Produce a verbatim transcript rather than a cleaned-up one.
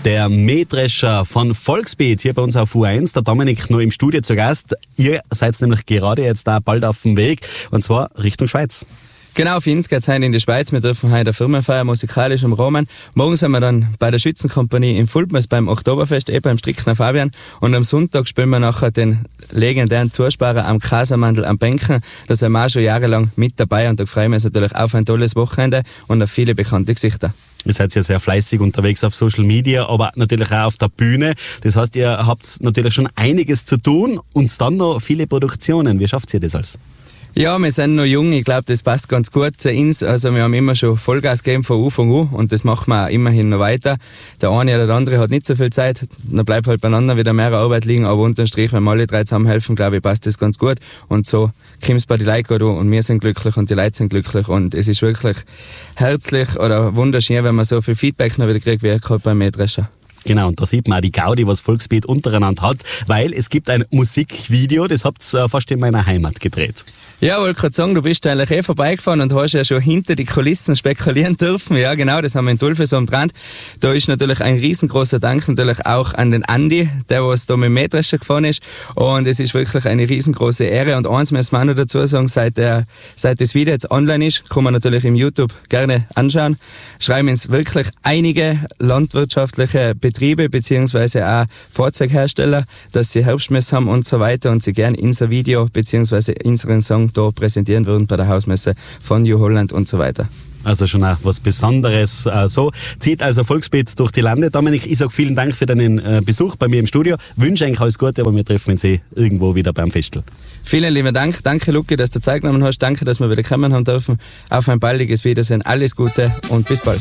Der Mähdrescher von Volksbeat hier bei uns auf U eins. Der Dominik noch im Studio zu Gast. Ihr seid nämlich gerade jetzt da bald auf dem Weg und zwar Richtung Schweiz. Genau, für uns geht es heute in die Schweiz. Wir dürfen heute eine Firmenfeier musikalisch im Rahmen. Morgen sind wir dann bei der Schützenkompanie in Fulpmes beim Oktoberfest, eh beim Strickner Fabian. Und am Sonntag spielen wir nachher den legendären Zusparer am Kasermandel am Bänken. Da sind wir auch schon jahrelang mit dabei und da freuen wir uns natürlich auf ein tolles Wochenende und auf viele bekannte Gesichter. Ihr seid ja sehr fleißig unterwegs auf Social Media, aber natürlich auch auf der Bühne. Das heißt, ihr habt natürlich schon einiges zu tun und dann noch viele Produktionen. Wie schafft ihr das alles? Ja, wir sind noch jung, ich glaube, das passt ganz gut zu uns. Also wir haben immer schon Vollgas gegeben von Anfang an und das machen wir auch immerhin noch weiter. Der eine oder der andere hat nicht so viel Zeit, dann bleibt halt beieinander wieder mehr Arbeit liegen, aber unterm Strich, wenn wir alle drei zusammenhelfen, glaube ich, passt das ganz gut. Und so kommt es bei den Leuten gut an und wir sind glücklich und die Leute sind glücklich und es ist wirklich herzlich oder wunderschön, wenn man so viel Feedback noch wieder kriegt, wie gerade beim Mähdrescher. Genau, und da sieht man auch die Gaudi, was Volksbeat untereinander hat, weil es gibt ein Musikvideo, das habt ihr fast in meiner Heimat gedreht. Ja, wollte gerade sagen, du bist eigentlich eh vorbeigefahren und hast ja schon hinter die Kulissen spekulieren dürfen. Ja, genau, das haben wir in Tulfesum dran. Da ist natürlich ein riesengroßer Dank natürlich auch an den Andi, der was da mit dem Mähdrescher gefahren ist. Und es ist wirklich eine riesengroße Ehre. Und eins müssen wir auch noch dazu sagen, seit, der, seit das Video jetzt online ist, kann man natürlich im YouTube gerne anschauen. Schreiben uns wirklich einige landwirtschaftliche Betriebe beziehungsweise auch Fahrzeughersteller, dass sie Herbstmesse haben und so weiter und sie gerne unser Video beziehungsweise unseren Song da präsentieren würden bei der Hausmesse von New Holland und so weiter. Also schon auch was Besonderes. Äh, so zieht also Volksbeat durch die Lande. Dominik, ich sage vielen Dank für deinen äh, Besuch bei mir im Studio. Wünsche eigentlich alles Gute, aber wir treffen uns eh irgendwo wieder beim Festel. Vielen lieben Dank. Danke, Luki, dass du Zeit genommen hast. Danke, dass wir wieder kommen haben dürfen. Auf ein baldiges Wiedersehen. Alles Gute und bis bald.